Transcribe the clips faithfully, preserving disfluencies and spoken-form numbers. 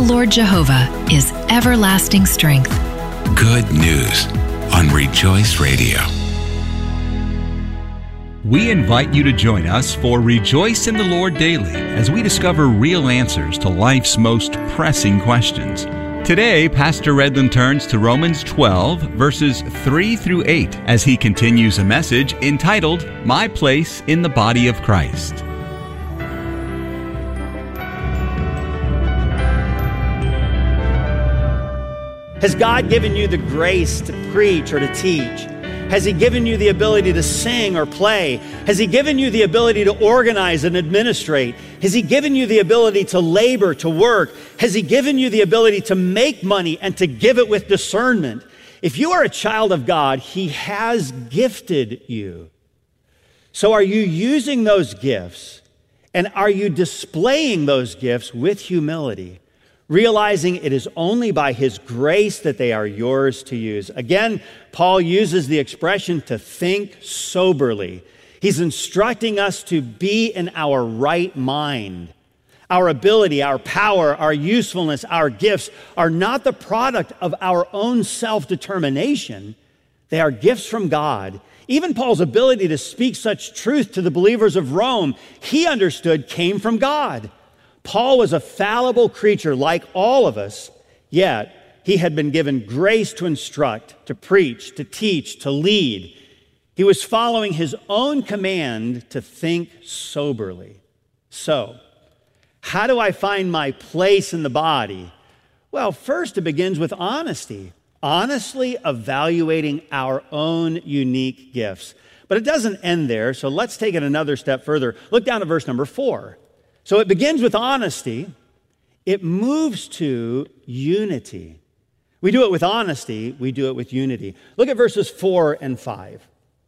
Lord Jehovah is everlasting strength. Good news on Rejoice Radio. We invite you to join us for Rejoice in the Lord Daily as we discover real answers to life's most pressing questions. Today, Pastor Redland turns to Romans twelve, verses three through eight, as he continues a message entitled, My Place in the Body of Christ. Has God given you the grace to preach or to teach? Has He given you the ability to sing or play? Has He given you the ability to organize and administrate? Has He given you the ability to labor, to work? Has He given you the ability to make money and to give it with discernment? If you are a child of God, He has gifted you. So are you using those gifts, and are you displaying those gifts with humility, realizing it is only by His grace that they are yours to use? Again, Paul uses the expression to think soberly. He's instructing us to be in our right mind. Our ability, our power, our usefulness, our gifts are not the product of our own self-determination. They are gifts from God. Even Paul's ability to speak such truth to the believers of Rome, he understood came from God. Paul was a fallible creature like all of us, yet he had been given grace to instruct, to preach, to teach, to lead. He was following his own command to think soberly. So, how do I find my place in the body? Well, first it begins with honesty, honestly evaluating our own unique gifts. But it doesn't end there, so let's take it another step further. Look down at verse number four. So it begins with honesty. It moves to unity. We do it with honesty. We do it with unity. Look at verses four and five.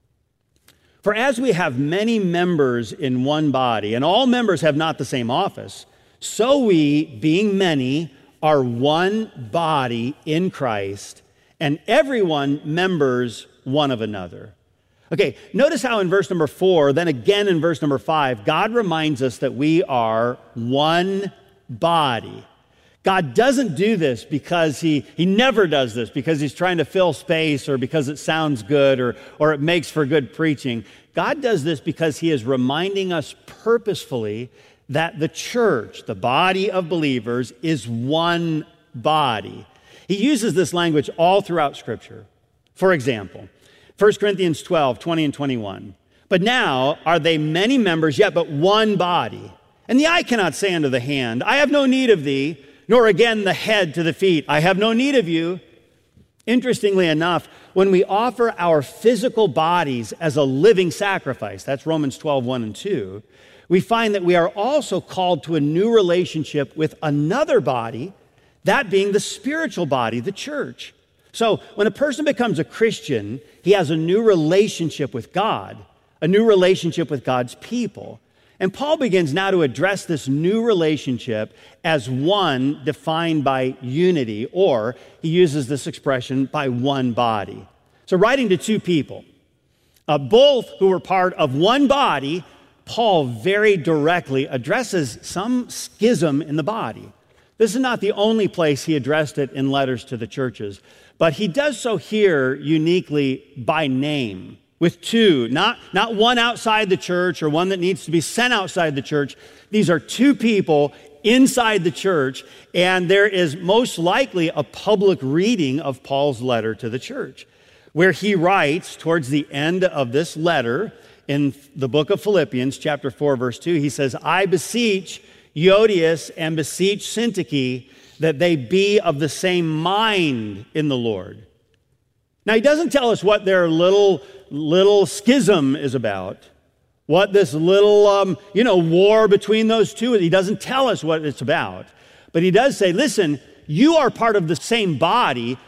For as we have many members in one body, and all members have not the same office, so we, being many, are one body in Christ, and everyone members one of another. Okay, notice how in verse number four, then again in verse number five, God reminds us that we are one body. God doesn't do this because he, he never does this because he's trying to fill space or because it sounds good or, or it makes for good preaching. God does this because he is reminding us purposefully that the church, the body of believers, is one body. He uses this language all throughout Scripture. For example, First Corinthians twelve, twenty and twenty-one. But now are they many members, yet but one body. And the eye cannot say unto the hand, I have no need of thee, nor again the head to the feet, I have no need of you. Interestingly enough, when we offer our physical bodies as a living sacrifice, that's Romans twelve, one and two, we find that we are also called to a new relationship with another body, that being the spiritual body, the church. So when a person becomes a Christian, he has a new relationship with God, a new relationship with God's people. And Paul begins now to address this new relationship as one defined by unity, or he uses this expression, by one body. So writing to two people, uh, both who were part of one body, Paul very directly addresses some schism in the body. This is not the only place he addressed it in letters to the churches, but he does so here uniquely by name, with two, not, not one outside the church or one that needs to be sent outside the church. These are two people inside the church, and there is most likely a public reading of Paul's letter to the church, where he writes towards the end of this letter in the book of Philippians, chapter four, verse two, he says, I beseech Euodias and beseech Syntyche that they be of the same mind in the Lord. Now, he doesn't tell us what their little, little schism is about, what this little, um, you know, war between those two, he doesn't tell us what it's about. But he does say, listen, you are part of the same body,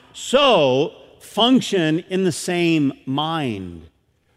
so function in the same mind.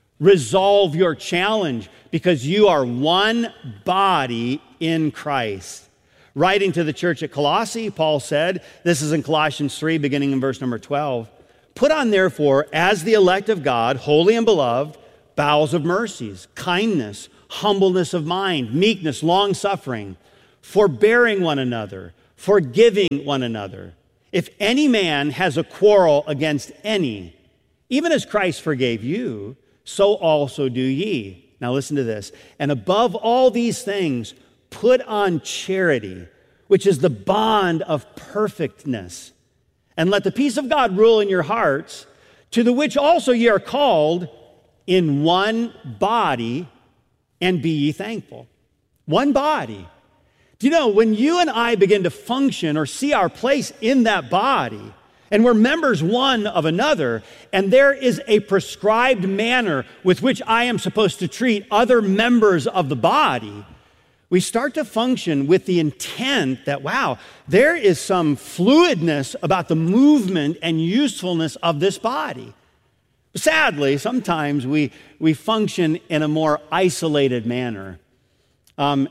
Resolve your challenge because you are one body in Christ. Writing to the church at Colossae, Paul said, this is in Colossians three, beginning in verse number twelve, put on therefore, as the elect of God, holy and beloved, bowels of mercies, kindness, humbleness of mind, meekness, long-suffering, forbearing one another, forgiving one another. If any man has a quarrel against any, even as Christ forgave you, so also do ye. Now listen to this. And above all these things, put on charity, which is the bond of perfectness. And let the peace of God rule in your hearts, to the which also ye are called in one body, and be ye thankful. One body. Do you know, when you and I begin to function or see our place in that body, and we're members one of another, and there is a prescribed manner with which I am supposed to treat other members of the body, we start to function with the intent that, wow, there is some fluidness about the movement and usefulness of this body. Sadly, sometimes we, we function in a more isolated manner. Um,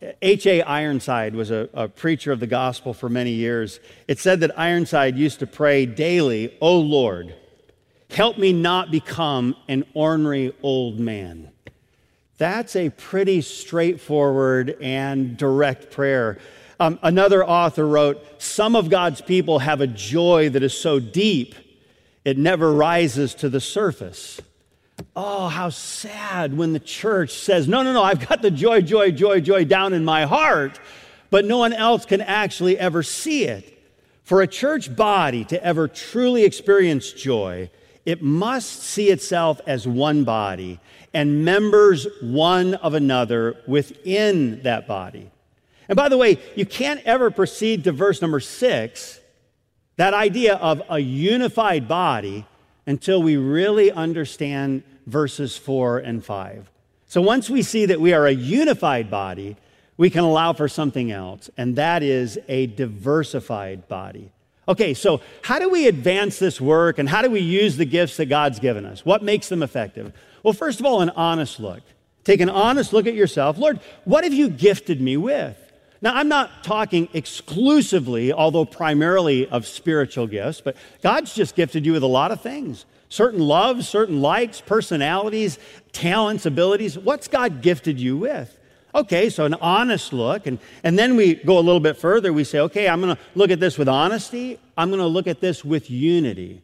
H A Ironside was a, a preacher of the gospel for many years. It said that Ironside used to pray daily, "O Lord, help me not become an ornery old man." That's a pretty straightforward and direct prayer. Um, another author wrote, "Some of God's people have a joy that is so deep, it never rises to the surface." Oh, how sad when the church says, no, no, no, I've got the joy, joy, joy, joy down in my heart, but no one else can actually ever see it. For a church body to ever truly experience joy, it must see itself as one body and members one of another within that body. And by the way, you can't ever proceed to verse number six, that idea of a unified body, until we really understand verses four and five. So once we see that we are a unified body, we can allow for something else, and that is a diversified body. Okay, so how do we advance this work, and how do we use the gifts that God's given us? What makes them effective? Well, first of all, an honest look. Take an honest look at yourself. Lord, what have you gifted me with? Now, I'm not talking exclusively, although primarily, of spiritual gifts, but God's just gifted you with a lot of things. Certain loves, certain likes, personalities, talents, abilities. What's God gifted you with? Okay, so an honest look, and, and then we go a little bit further. We say, okay, I'm going to look at this with honesty. I'm going to look at this with unity.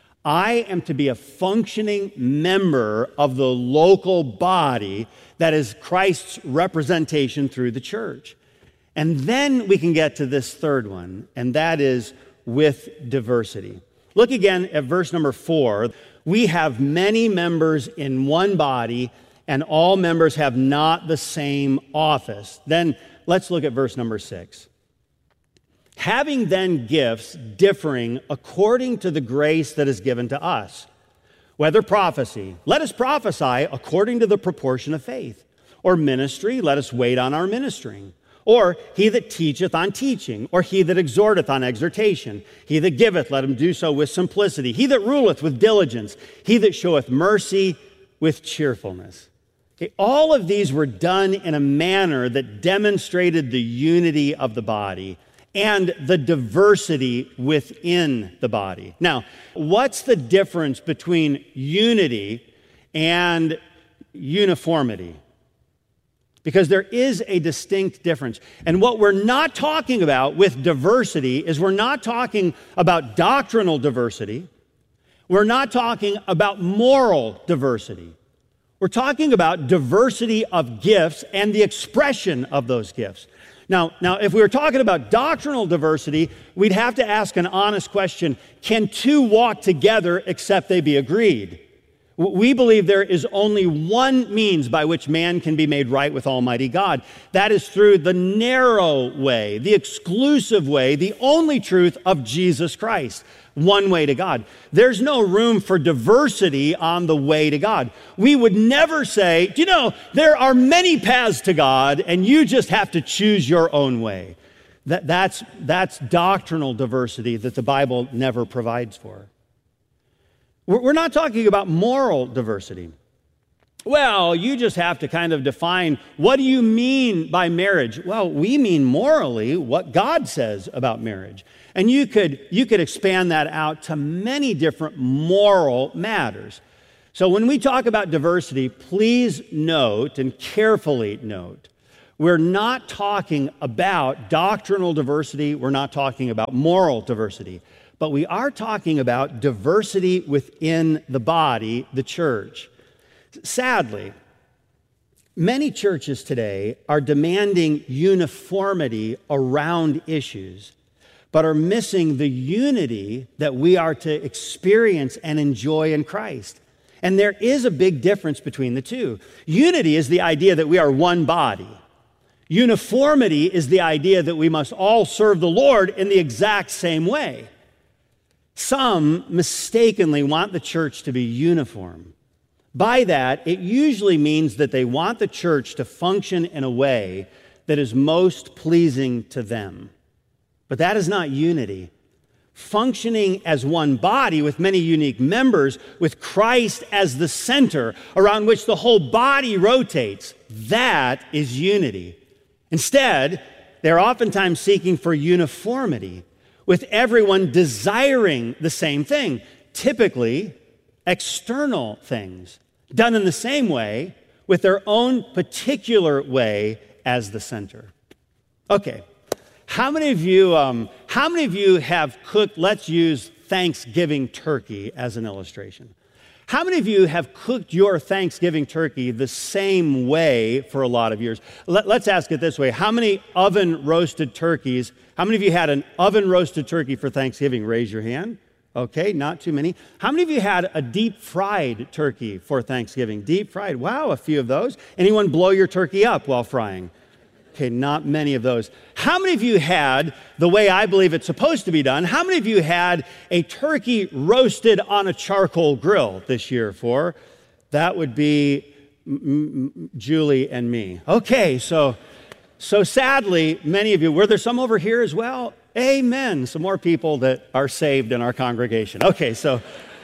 I am to be a functioning member of the local body that is Christ's representation through the church. And then we can get to this third one, and that is with diversity. Look again at verse number four. We have many members in one body, and all members have not the same office. Then let's look at verse number six. Having then gifts differing according to the grace that is given to us, whether prophecy, let us prophesy according to the proportion of faith, or ministry, let us wait on our ministering. Or he that teacheth on teaching, or he that exhorteth on exhortation. He that giveth, let him do so with simplicity. He that ruleth with diligence. He that showeth mercy with cheerfulness. Okay, all of these were done in a manner that demonstrated the unity of the body and the diversity within the body. Now, what's the difference between unity and uniformity? Because there is a distinct difference. And what we're not talking about with diversity is we're not talking about doctrinal diversity. We're not talking about moral diversity. We're talking about diversity of gifts and the expression of those gifts. Now, now, if we were talking about doctrinal diversity, we'd have to ask an honest question. Can two walk together except they be agreed? We believe there is only one means by which man can be made right with Almighty God. That is through the narrow way, the exclusive way, the only truth of Jesus Christ. One way to God. There's no room for diversity on the way to God. We would never say, do you know, there are many paths to God and you just have to choose your own way. That, that's, that's doctrinal diversity that the Bible never provides for. We're not talking about moral diversity. Well, you just have to kind of define, what do you mean by marriage? Well, we mean morally what God says about marriage. And you could, you could expand that out to many different moral matters. So when we talk about diversity, please note and carefully note, We're not talking about doctrinal diversity. We're not talking about moral diversity. But we are talking about diversity within the body, the church. Sadly, many churches today are demanding uniformity around issues, but are missing the unity that we are to experience and enjoy in Christ. And there is a big difference between the two. Unity is the idea that we are one body. Uniformity is the idea that we must all serve the Lord in the exact same way. Some mistakenly want the church to be uniform. By that, it usually means that they want the church to function in a way that is most pleasing to them. But that is not unity. Functioning as one body with many unique members, with Christ as the center around which the whole body rotates, that is unity. Instead, they're oftentimes seeking for uniformity, with everyone desiring the same thing, typically external things, done in the same way, with their own particular way as the center. Okay, how many of you, um, how many of you have cooked, let's use Thanksgiving turkey as an illustration. How many of you have cooked your Thanksgiving turkey the same way for a lot of years? Let, let's ask it this way. How many oven roasted turkeys, how many of you had an oven roasted turkey for Thanksgiving? Raise your hand. Okay, not too many. How many of you had a deep fried turkey for Thanksgiving? Deep fried, wow, a few of those. Anyone blow your turkey up while frying? Okay, not many of those. How many of you had, the way I believe it's supposed to be done, how many of you had a turkey roasted on a charcoal grill this year for? That would be m- m- Julie and me. Okay, so, so sadly, many of you, were there some over here as well? Amen. Some more people that are saved in our congregation. Okay, so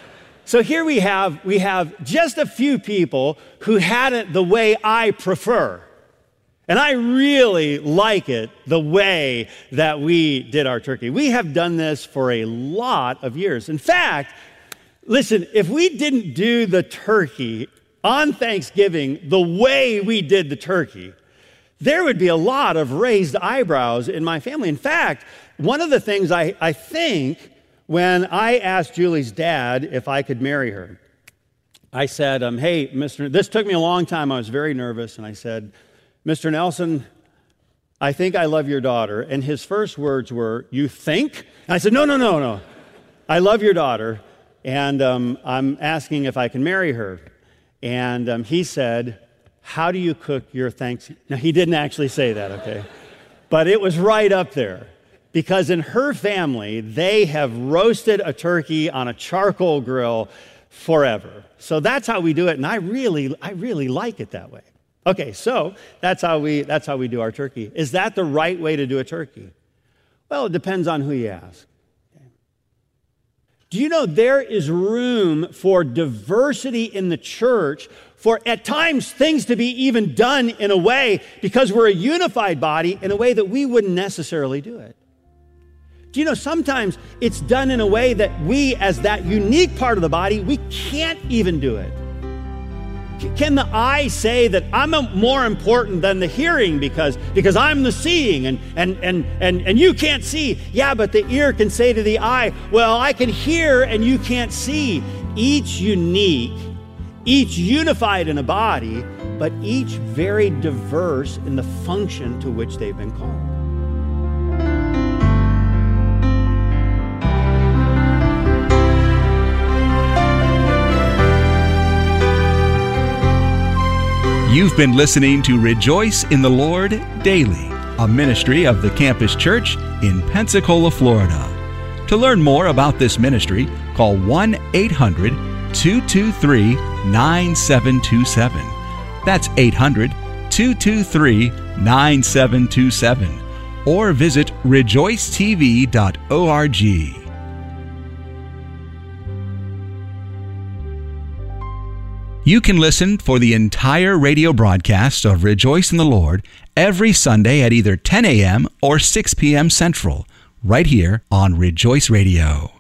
so here we have we have just a few people who had it the way I prefer. And I really like it the way that we did our turkey. We have done this for a lot of years. In fact, listen, if we didn't do the turkey on Thanksgiving the way we did the turkey, there would be a lot of raised eyebrows in my family. In fact, one of the things I, I think when I asked Julie's dad if I could marry her, I said, um, hey, Mister This took me a long time. I was very nervous. And I said, Mister Nelson, I think I love your daughter. And his first words were, you think? And I said, no, no, no, no. I love your daughter, and um, I'm asking if I can marry her. And um, he said, how do you cook your Thanksgiving? Now, he didn't actually say that, okay? But it was right up there. Because in her family, they have roasted a turkey on a charcoal grill forever. So that's how we do it, and I really, I really like it that way. Okay, so that's how we that's how we do our turkey. Is that the right way to do a turkey? Well, it depends on who you ask. Okay. Do you know there is room for diversity in the church, for at times things to be even done in a way, because we're a unified body, in a way that we wouldn't necessarily do it? Do you know sometimes it's done in a way that we, as that unique part of the body, we can't even do it? Can the eye say that I'm more important than the hearing because, because I'm the seeing and, and, and, and, and you can't see? Yeah, but the ear can say to the eye, well, I can hear and you can't see. Each unique, each unified in a body, but each very diverse in the function to which they've been called. You've been listening to Rejoice in the Lord Daily, a ministry of the Campus Church in Pensacola, Florida. To learn more about this ministry, call one eight hundred two two three nine seven two seven. That's eight hundred two two three nine seven two seven. Or visit rejoice t v dot org. You can listen for the entire radio broadcast of Rejoice in the Lord every Sunday at either ten a.m. or six p.m. Central, right here on Rejoice Radio.